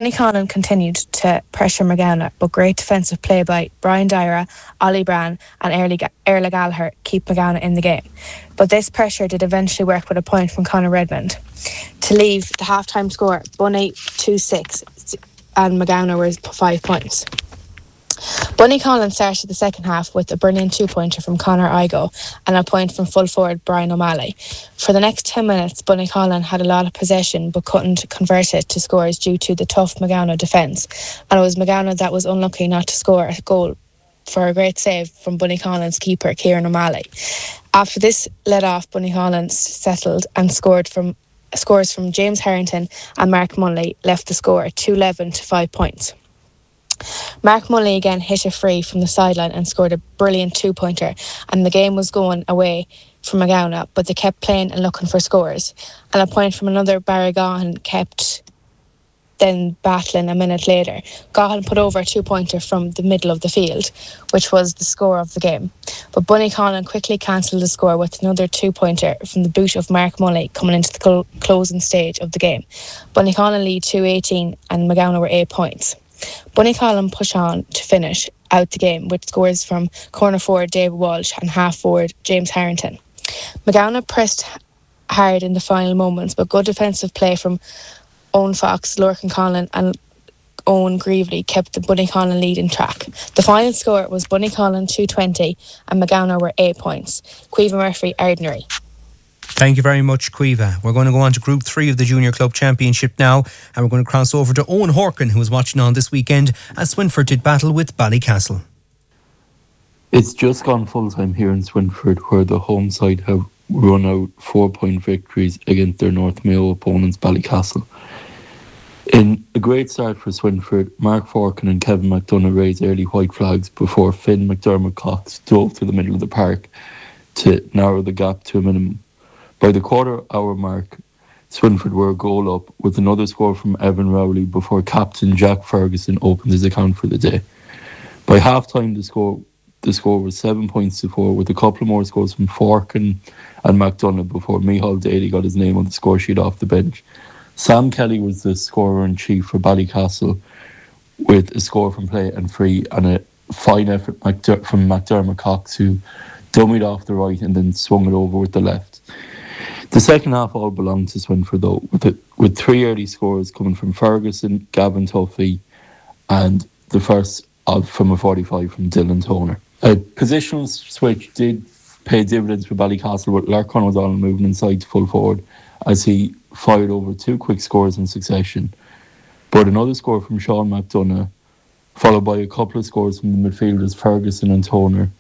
Bunnyconnon continued to pressure Magownagh, but great defensive play by Brian Dyra, Ollie Brann and Erla Gallagher keep Magownagh in the game. But this pressure did eventually work with a point from Conor Redmond to leave the half-time score Bunny 2-6 and Magownagh was 5 points. Bunnyconnon started the second half with a brilliant 2-pointer from Conor Igo and a point from full forward Brian O'Malley. For the next 10 minutes, Bunnyconnon had a lot of possession but couldn't convert it to scores due to the tough Magownagh defence, and it was Magownagh that was unlucky not to score a goal for a great save from Bunnyconnon's keeper Kieran O'Malley. After this let off, Bunnyconnon settled and scores from James Harrington and Mark Munley left the score at 2-11 to 5 points. Mark Munley again hit a free from the sideline and scored a brilliant 2-pointer, and the game was going away from Magownagh, but they kept playing and looking for scores, and a point from another Barry Gahan kept then battling a minute later. Gahan put over a 2-pointer from the middle of the field, which was the score of the game, but Bunnyconnon quickly cancelled the score with another 2-pointer from the boot of Mark Munley coming into the closing stage of the game. Bunnyconnon lead 2-18 and Magownagh were 8 points. Bunnyconnon pushed on to finish out the game with scores from corner forward David Walsh and half forward James Harrington. Magownagh pressed hard in the final moments, but good defensive play from Owen Fox, Lorcan Conlon and Owen Greavely kept the Bunnyconnon lead in track. The final score was Bunnyconnon 2-20 and Magownagh were 8 points. Caoimhe Murphy, Ardnary. Thank you very much, Caoimhe. We're going to go on to Group 3 of the Junior Club Championship now, and we're going to cross over to Owen Horkin, who was watching on this weekend as Swinford did battle with Ballycastle. It's just gone full-time here in Swinford, where the home side have run out 4-point victories against their North Mayo opponents, Ballycastle. In a great start for Swinford, Mark Forkin and Kevin McDonough raised early white flags before Finn McDermott Cox drove to the middle of the park to narrow the gap to a minimum. By the quarter-hour mark, Swinford were a goal up with another score from Evan Rowley before captain Jack Ferguson opened his account for the day. By half-time, the score was 7 points to 4, with a couple more scores from Forkin and McDonough before Micheál Daly got his name on the score sheet off the bench. Sam Kelly was the scorer-in-chief for Ballycastle with a score from play and free and a fine effort from McDermott Cox, who dummied off the right and then swung it over with the left. The second half all belonged to Swinford though, with 3 early scores coming from Ferguson, Gavin Tuffy and the first from a 45 from Dylan Toner. A positional switch did pay dividends for Ballycastle, with Lorcan O'Donnell moving inside to full forward as he fired over 2 quick scores in succession. But another score from Sean McDonough, followed by a couple of scores from the midfielders Ferguson and Toner,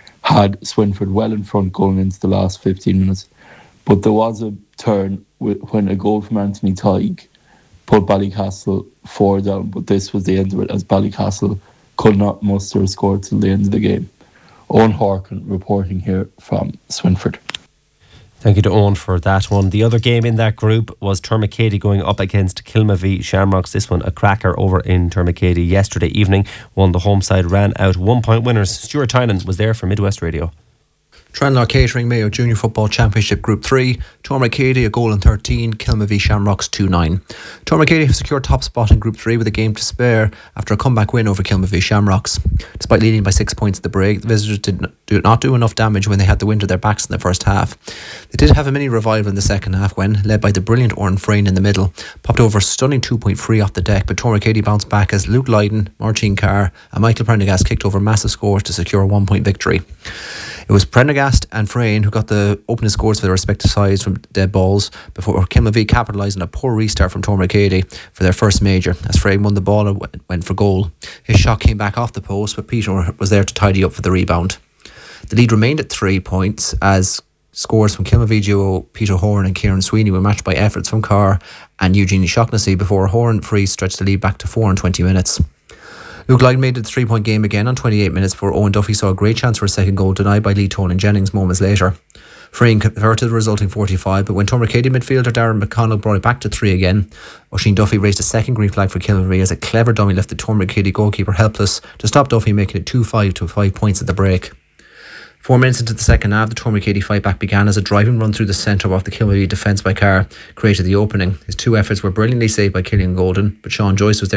had Swinford well in front going into the last 15 minutes. But there was a turn when a goal from Anthony Tighe put Ballycastle 4 down, but this was the end of it as Ballycastle could not muster a score till the end of the game. Owen Horkin reporting here from Swinford. Thank you to Owen for that one. The other game in that group was Termacady going up against Kilmavie Shamrocks. This one a cracker over in Termacady yesterday evening. One the home side ran out 1 point winners. Stuart Tynan was there for Midwest Radio. Tranlaw Catering Mayo Junior Football Championship Group 3, Tormacady a goal in 13, Kilmavie Shamrocks 2-9. Tormacady have secured top spot in Group 3 with a game to spare after a comeback win over Kilmavie Shamrocks. Despite leading by 6 points at the break, the visitors did not do enough damage when they had the wind at their backs in the first half. They did have a mini revival in the second half when, led by the brilliant Oran Frayne in the middle, popped over a stunning 2-point free off the deck, but Tormacady bounced back as Luke Lydon, Martin Carr and Michael Prendergast kicked over massive scores to secure a 1 point victory. It was Prendergast and Frayne who got the opening scores for their respective sides from dead balls before Kilmavie capitalised on a poor restart from Tormacady for their first major as Frayne won the ball and went for goal. His shot came back off the post, but Peter was there to tidy up for the rebound. The lead remained at 3 points as scores from Kilmavie duo Peter Horan and Kieran Sweeney were matched by efforts from Carr and Eugene Shaughnessy before Horan free stretched the lead back to 4 in 20 minutes. Luke Lyde made it a 3 point game again on 28 minutes before Owen Duffy saw a great chance for a second goal denied by Lee Tone and Jennings moments later. Frayne converted the resulting 45, but when Tormacady midfielder Darren McConnell brought it back to 3 again, Oisin Duffy raised a second green flag for Kilmavie as a clever dummy left the Tormacady goalkeeper helpless to stop Duffy, making it 2-5 to 5 points at the break. 4 minutes into the second half, the Tormacady fight back began as a driving run through the centre of the Kilmavie defence by Carr created the opening. His 2 efforts were brilliantly saved by Killian Golden, but Sean Joyce was there